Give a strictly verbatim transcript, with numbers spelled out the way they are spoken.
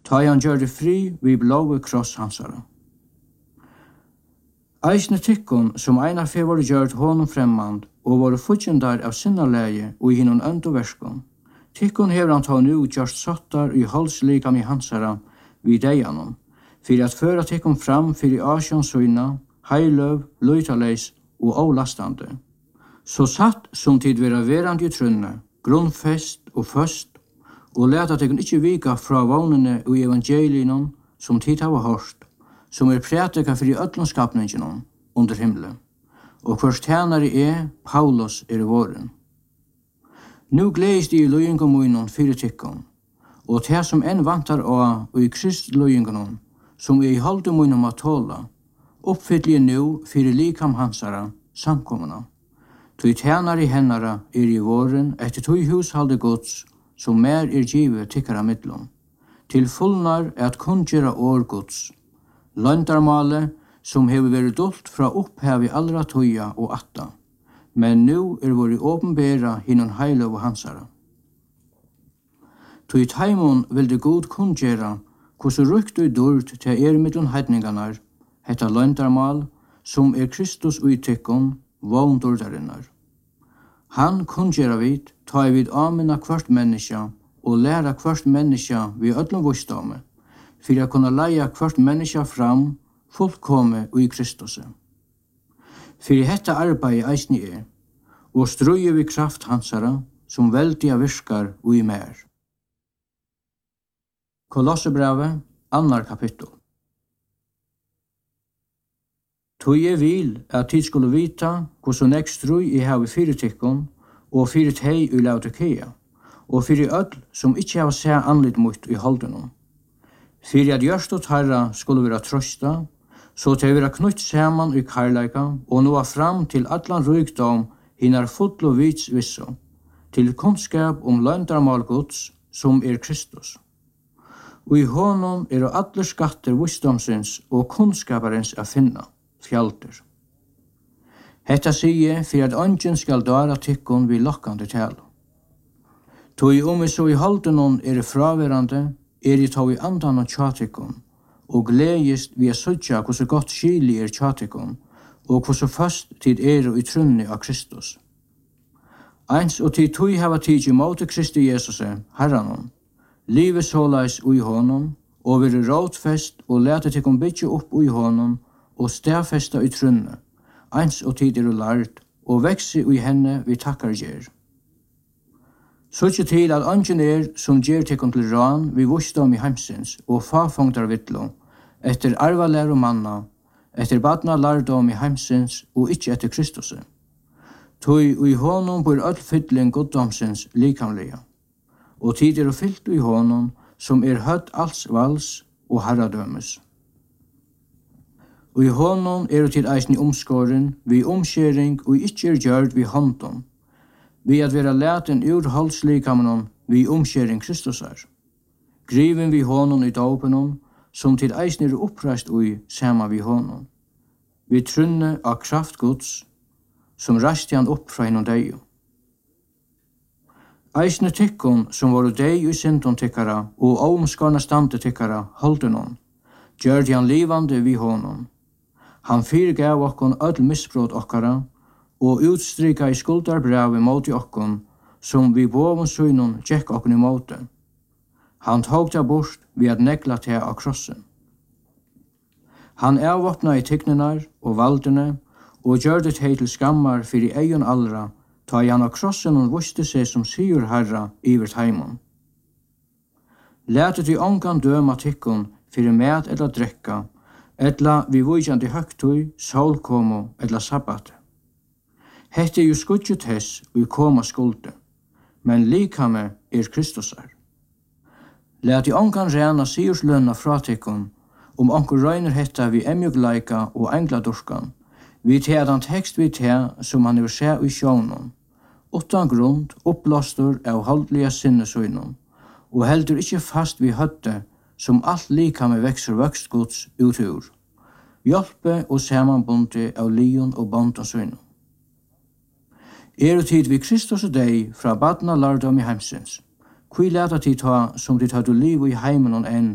ta han gjør det fri vi blåve kross hansara. Eisne tykkon som eina fe var gjørt honom fremmand og var futjendar av sinnalege og i hinnon ønd og verskon. Tykkon hever han ta nu gjørst sottar i halslikam i hansara vid deianon, fyrir at føra tykkon fram fyrir asjonsyna, heiløv, løytaleis og avlastande. Så satt som tid vera verand i trunne, grunnfest og først, og leta tykkon ikkje vika fra vagnene og evangelinon som tid hava hørt, som er prætika fyrir öllum skapninginon under himle, og hvers tænare er Paulus er i våren. Nu gleist i løyingamunon fyrir tykkon, og det som enn vantar av og i kristløyinganon, som er i haldemunon at tåla, oppfyllje nu fyrir likam hansara samkomna. Tui tænare i hennara er i våren etter tui hushalde gods, som mer er givet tykkara midlom, til fullnar at kunngera år gods, løndarmale som hever vært dolt fra opphav i allra tøya og atta, men nu er våri åpenbæra hinnon heiløv og hansara. Tui taimon vil det god kunngera hvordan rukt og durt til er middelen heidninganar, hetta løndarmal som er Kristus uittikkon, vogndordarinnar. Han kunngera vid, ta i vid amina kvart menneska og læra kvart menneska vi öllum vågstamme, fyrir a kunna leia kvart menneska fram fullkomme og i Kristus. Fyrir hetta arbeid eisni er, og strøye vi kraft hansara, som veldiga virkar og i mer. Kolossebrave, annar kapittel. Tui er vil at tid skulle vita hvordan nek strøy i havi fyrir tykkon og fyrir tei i Laodikea, og fyrir öll som ikkje hava seg anlit mot i holdenom. Fyrir at gjørst og tarra skulle vera trøsta, så til vera knutt saman i karlaika og noa fram til allan rykdom hinnar full og vits visso, til kunnskap om løndarmal gods som er Kristus. Og i honom er og alle skatter visdomsins og kunnskaparins a finna, fjalter. Hetta sige fyrir at ongen skal dara tykkon vi lokkande tala. Tui om vi så i haldenon er fraverande, er i tau i andan og tjatikon, og gledjist vi er sødja hvordan godt skili er tjatikon, og hvordan først tid er i trunni av Kristus. Eins og tid tui hava tid i måte Kristi Jesus, Herranon, livet såleis ui honom, og vi er rådfest og lete tikon bytje opp ui honom, og stedfesta i trunne, eins og tid er lart, og vekse ui henne vi takkar gjer. Så ikke til at ongen er som gjer tikon til ran vi vusdom i heimsins og fafongtar vittlo, etter arvalær og manna, etter badna lardom i heimsins og ikkje etter Kristus. Tui ui honom bor öll fyllin goddomsins likamlega, og tid er fyllt ui honom som er høtt alls vals og herradømes. Og i honom er til eisen i omskåren, vi omskjering og ikkje er gjørd vi håndom, vi at vera leten ur halslikamenon vi omskjering Kristus er. Griven vi honom i daupenon, som til eisen er oppreist ui sama vi honom. Vi trunne av kraft Guds, som rasti han opp fra hinnom deio. Eisne tykkon som var dei i syndon tykkara og omskarna stande tykkara holdenon, gjør han livande vi honom. Han fyrgav okkon öll misbrot okkara, og utstrika i skuldarbrevet mot i okkon, som vi bovun synon tjekk okkon i måte. Han tog det bort ved at negla til av krossen. Han avvåpna i tyknenar og valdene, og gjør det hei til skammar fyrir eion allra, ta i han av krossen og vuste seg som sigur herra iver heimon. Lætet i ongan døma tykkon fyrir med eller drekka, etla vi vujjandi høgtui, solkomo eller sabbat. Hette er jo skudget hess og i koma skulde, men likame er Kristusar. Læt i ongan rena sigurslønna fratikon, om onkur røyner hetta vi emjugleika og engladurskan, vi te at han tekst vi te som han er se i sjånon, utan grund opplåstor av holdliga sinnesøynon, og heldur ikkje fast vi høtte som alt likame vekser vøkstgods utur, hjelpe og samanbunde av lion og bondensøynon. Er og tid vi Kristus og deg fra badna lardom i heimsins, kui leta tid ta som dit hadde liv i heimen og enn